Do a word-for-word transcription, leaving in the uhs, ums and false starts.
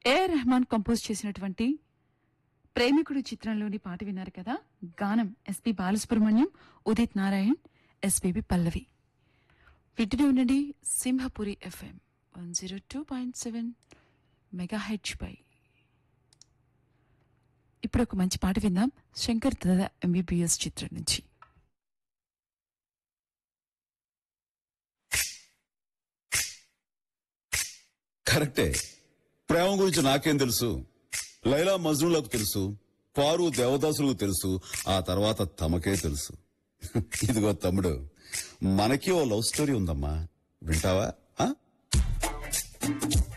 ఏ Rahman compose చేసినటువంటి ప్రేమికుడు చిత్రంలోని పాట విన్నారు కదా. గానం ఎస్పి బాలసుబ్రహ్మణ్యం, ఉదిత్ నారాయణ్, ఎస్పీబి పల్లవి. వింటూనే ఉండండి Simhapuri FM one zero two point seven mega H పై. ఇప్పుడు ఒక మంచి పాట విందాం శంకర్ దాదా ఎంబీబీఎస్ చిత్రం నుంచి. కరెక్టే. ప్రేమ గురించి నాకేం తెలుసు? లైలా మజ్నూలకు తెలుసు, పారు దేవదాసులకు తెలుసు, ఆ తర్వాత తమకే తెలుసు. ఇదిగో తమ్ముడు, మనకి ఓ లవ్ స్టోరీ ఉందమ్మా, వింటావా?